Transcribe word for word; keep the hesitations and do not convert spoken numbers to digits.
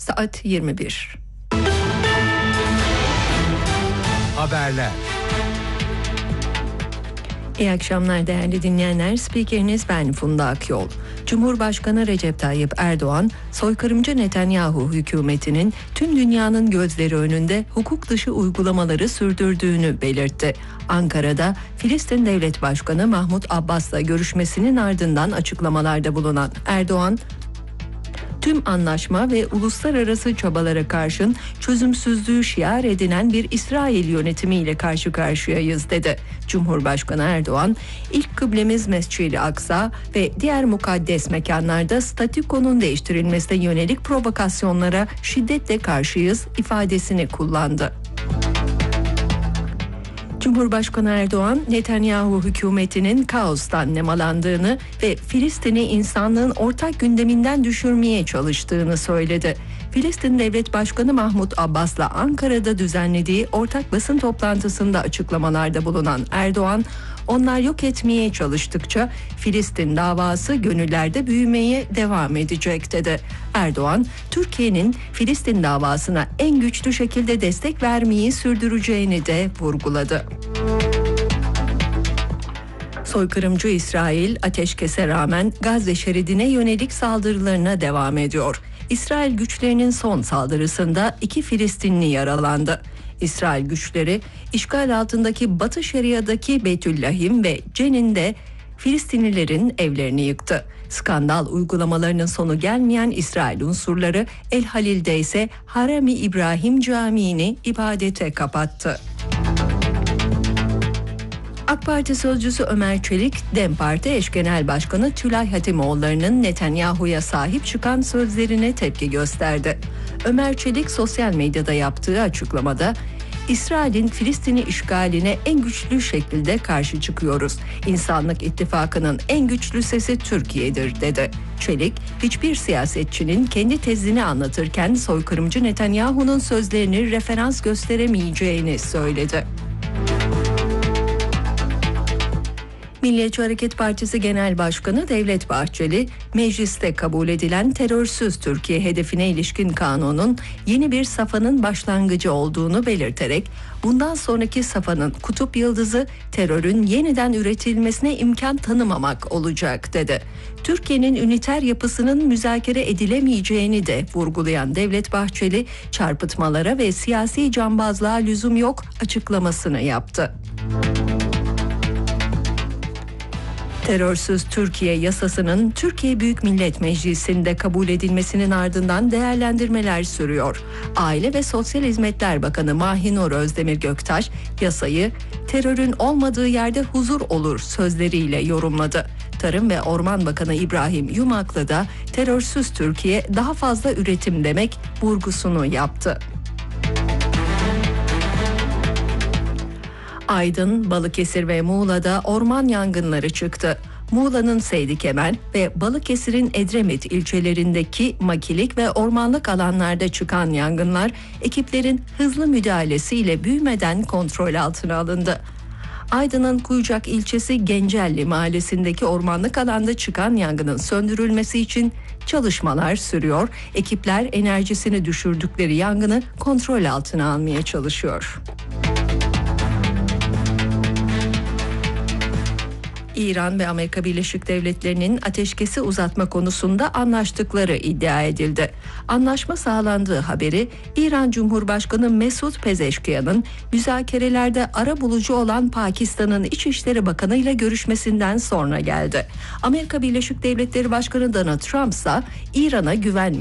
Saat yirmi bir. Haberler. İyi akşamlar değerli dinleyenler. Spikeriniz ben Funda Akyol. Cumhurbaşkanı Recep Tayyip Erdoğan, soykırımcı Netanyahu hükümetinin tüm dünyanın gözleri önünde hukuk dışı uygulamaları sürdürdüğünü belirtti. Ankara'da Filistin Devlet Başkanı Mahmut Abbas'la görüşmesinin ardından açıklamalarda bulunan Erdoğan, tüm anlaşma ve uluslararası çabalara karşın çözümsüzlüğü şiar edinen bir İsrail yönetimiyle karşı karşıyayız dedi. Cumhurbaşkanı Erdoğan, ilk kıblemiz Mescid-i Aksa ve diğer mukaddes mekanlarda statükonun değiştirilmesine yönelik provokasyonlara şiddetle karşıyız ifadesini kullandı. Cumhurbaşkanı Erdoğan, Netanyahu hükümetinin kaostan nemalandığını ve Filistin'i insanlığın ortak gündeminden düşürmeye çalıştığını söyledi. Filistin Devlet Başkanı Mahmut Abbas'la Ankara'da düzenlediği ortak basın toplantısında açıklamalarda bulunan Erdoğan, onlar yok etmeye çalıştıkça Filistin davası gönüllerde büyümeye devam edecek dedi. Erdoğan, Türkiye'nin Filistin davasına en güçlü şekilde destek vermeyi sürdüreceğini de vurguladı. Soykırımcı İsrail, ateşkese rağmen Gazze şeridine yönelik saldırılarına devam ediyor. İsrail güçlerinin son saldırısında iki Filistinli yaralandı. İsrail güçleri işgal altındaki Batı Şeria'daki Beytüllahim ve Cenin'de Filistinlilerin evlerini yıktı. Skandal uygulamalarının sonu gelmeyen İsrail unsurları El Halil'de ise Harem-i İbrahim Camii'ni ibadete kapattı. AK Parti sözcüsü Ömer Çelik, DEM Parti eş genel başkanı Tülay Hatimoğulları'nın Netanyahu'ya sahip çıkan sözlerine tepki gösterdi. Ömer Çelik sosyal medyada yaptığı açıklamada, İsrail'in Filistin'i işgaline en güçlü şekilde karşı çıkıyoruz. İnsanlık ittifakının en güçlü sesi Türkiye'dir dedi. Çelik, hiçbir siyasetçinin kendi tezini anlatırken soykırımcı Netanyahu'nun sözlerini referans gösteremeyeceğini söyledi. Milliyetçi Hareket Partisi Genel Başkanı Devlet Bahçeli, mecliste kabul edilen terörsüz Türkiye hedefine ilişkin kanunun yeni bir safhanın başlangıcı olduğunu belirterek, bundan sonraki safhanın kutup yıldızı terörün yeniden üretilmesine imkan tanımamak olacak dedi. Türkiye'nin üniter yapısının müzakere edilemeyeceğini de vurgulayan Devlet Bahçeli, çarpıtmalara ve siyasi cambazlığa lüzum yok açıklamasını yaptı. Terörsüz Türkiye yasasının Türkiye Büyük Millet Meclisi'nde kabul edilmesinin ardından değerlendirmeler sürüyor. Aile ve Sosyal Hizmetler Bakanı Mahinur Özdemir Göktaş, yasayı terörün olmadığı yerde huzur olur sözleriyle yorumladı. Tarım ve Orman Bakanı İbrahim Yumaklı da terörsüz Türkiye daha fazla üretim demek vurgusunu yaptı. Aydın, Balıkesir ve Muğla'da orman yangınları çıktı. Muğla'nın Seydikemen ve Balıkesir'in Edremit ilçelerindeki makilik ve ormanlık alanlarda çıkan yangınlar ekiplerin hızlı müdahalesiyle büyümeden kontrol altına alındı. Aydın'ın Kuyucak ilçesi Gencelli mahallesindeki ormanlık alanda çıkan yangının söndürülmesi için çalışmalar sürüyor. Ekipler enerjisini düşürdükleri yangını kontrol altına almaya çalışıyor. İran ve Amerika Birleşik Devletleri'nin ateşkesi uzatma konusunda anlaştıkları iddia edildi. Anlaşma sağlandığı haberi İran Cumhurbaşkanı Mesut Pezeşkiyan'ın müzakerelerde arabulucu olan Pakistan'ın İçişleri Bakanı ile görüşmesinden sonra geldi. Amerika Birleşik Devletleri Başkanı Donald Trump ise İran'a güven